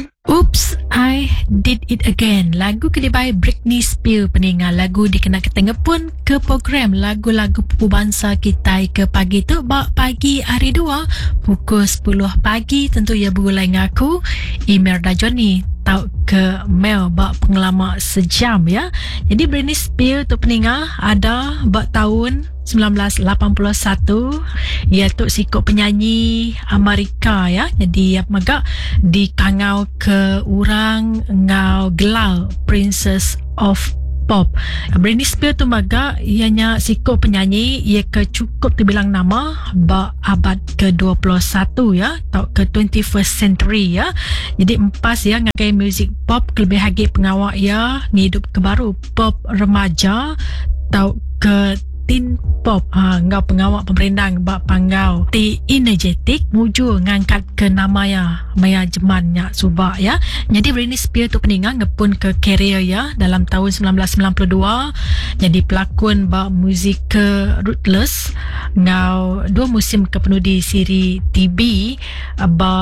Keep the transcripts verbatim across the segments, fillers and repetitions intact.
Oops, I Did It Again. Lagu kedai Britney Spears peningat. Lagu dikenal ketengah pun ke program lagu-lagu pupu bangsa kita ke pagi tu. Bak pagi hari dua pukul sepuluh pagi tentu ia berulang dengan aku Imelda Johnny. Tahu ke Mel bak pengalaman sejam ya. Jadi Britney Spears tu peningat ada bak tahun sembilan belas lapan puluh satu. Ia tu sikut penyanyi Amerika ya. Jadi ia magak dikangau ke orang ngau gelar Princess of Pop. Britney Spears tu magak ianya sikut penyanyi ia ke cukup dibilang nama ba abad ke dua puluh satu ya, atau ke twenty-first century ya. Jadi empas ya ngakai music pop lebih lagi pengawak ya ngidup ke baru pop remaja atau ke teen pop. Ha, ngau pengawak pemerintah bak panggau ti energetic muju ngangkat ke nama ya maya jemannya subak ya. Jadi Britney Spears tu peningat ngepun ke career ya dalam tahun sembilan belas sembilan puluh dua jadi pelakon bak muzik ke Ruthless ngau dua musim ke penuh di siri T V ba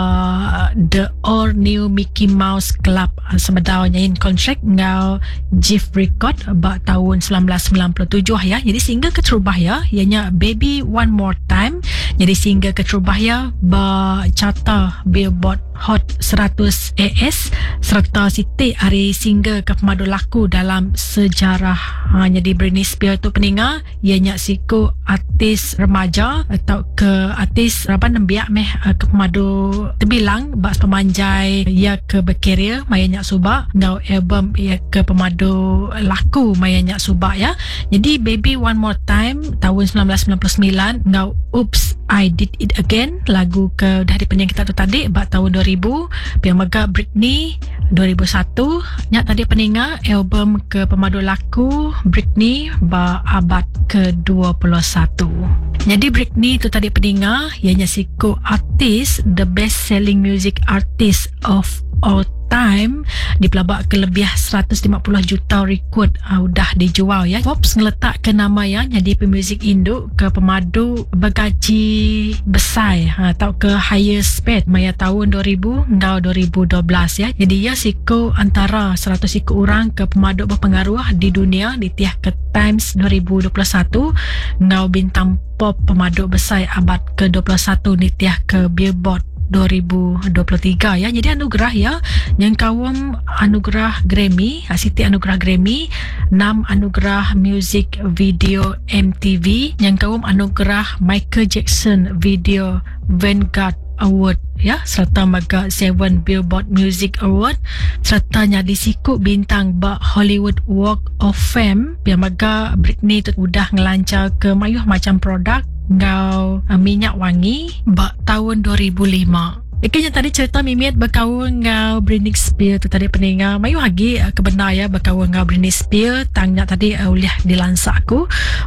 The All New Mickey Mouse Club semedau nyain kontrak ngau Jive Record bak tahun sembilan belas sembilan puluh tujuh ya. Jadi single keterubah ya ianya Baby One More Time. Jadi single keterubah ya ba carta Billboard Hot seratus A S serta siti hari single ke pemadu laku dalam sejarah. Ha, jadi Britney Spears tu peningat ianya siku artis remaja atau ke artis apa nembiak meh ke pemadu terbilang bak pemanjai ia ke berkarier mayanya subak ngau album ia ke pemadu laku mayanya subak ya. Jadi Baby One More Time tahun sembilan belas sembilan puluh sembilan ngau Oops I Did It Again lagu ke dari penyanyi kita tu tadi bak tahun dua ribu piang mega Britney dua ribu satu nyak tadi peningat album ke pemadu laku Britney ba abad ke dua puluh satu. Jadi Britney tu tadi peningat ianya siku artis the best selling music artist of all time di pelabak kelebihan seratus lima puluh juta rekod uh, udah dijual ya. Forbes ngeletak ke nama yang jadi pemuzik induk ke pemadu bergaji besar ha, atau ke highest paid maya tahun dua ribu hingga dua ribu dua belas ya. Jadi ia siku antara seratus siku orang ke pemadu berpengaruh di dunia di tiah ke Times dua ribu dua puluh satu ngau bintang pop pemadu besar abad ke dua puluh satu di tiah ke Billboard dua ribu dua puluh tiga ya. Jadi anugerah ya yang kawam anugerah Grammy, Siti anugerah Grammy, enam anugerah Music Video M T V, yang kawam anugerah Michael Jackson Video Vanguard Award ya, serta maga seven Billboard Music Award, serta nyadi siku bintang bak Hollywood Walk of Fame. Biar maga Britney tu udah ngelancar ke mayuh macam produk ngau uh, minyak wangi bak tahun dua ribu lima. Ikannya tadi cerita Mimiet berkawan ngau Britney Spears tu tadi peningat mayu lagi uh, kebenar ya berkawan ngau Britney Spears tanya tadi uh, uliah dilansak aku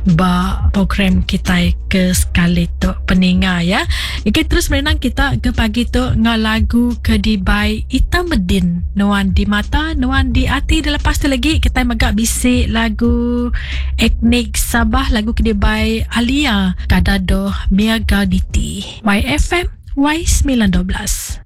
ba program kita ke sekali tu peningat ya. Ikan terus merenang kita ke pagi tu ngau lagu ke dibai Hitam Bedin nuan di mata nuan di hati. Dan lepas tu lagi kita magak bisik lagu Etnik Sabah lagu ke dibai Alia Kadado Miaga Diti Y F M Y sembilan dua belas.